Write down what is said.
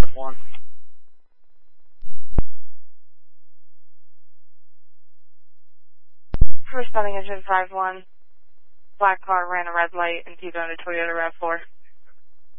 5-1. Responding engine 5-1. Black car ran a red light and T-boned a Toyota RAV4.